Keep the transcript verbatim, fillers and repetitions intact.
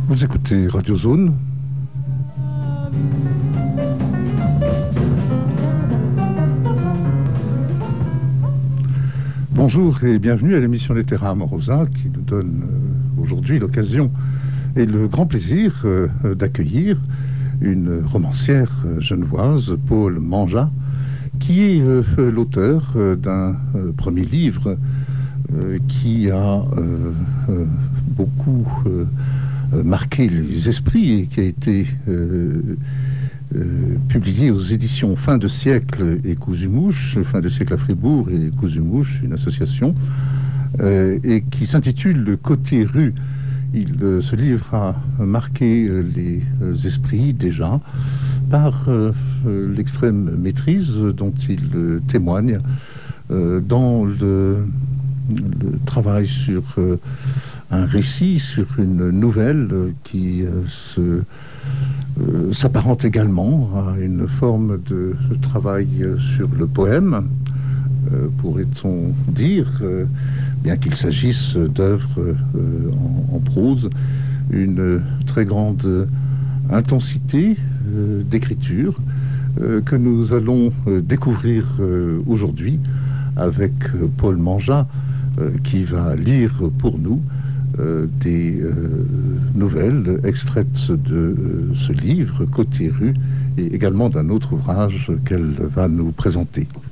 Vous écoutez Radio Zone. Bonjour et bienvenue à l'émission Lettera Amorosa qui nous donne euh, aujourd'hui l'occasion et le grand plaisir euh, d'accueillir une romancière euh, genevoise, Paule Manjat, qui est euh, l'auteur euh, d'un euh, premier livre euh, qui a euh, euh, beaucoup euh, marqué les esprits et qui a été euh, euh, publié aux éditions Fin de siècle et Cousu-Mouche, Fin de siècle à Fribourg et Cousu-Mouche, une association, euh, et qui s'intitule Le côté rue. Il, euh, ce livre a marqué euh, les euh, esprits déjà par euh, euh, l'extrême maîtrise dont il euh, témoigne euh, dans le, le travail sur euh, un récit, sur une nouvelle euh, qui euh, se, euh, s'apparente également à une forme de, de travail euh, sur le poème, euh, pourrait-on dire, euh, bien qu'il s'agisse d'œuvres euh, en, en prose, une très grande intensité euh, d'écriture euh, que nous allons euh, découvrir euh, aujourd'hui avec euh, Paule Manjat euh, qui va lire pour nous euh, des euh, nouvelles extraites de euh, ce livre, Côté rue, et également d'un autre ouvrage qu'elle va nous présenter.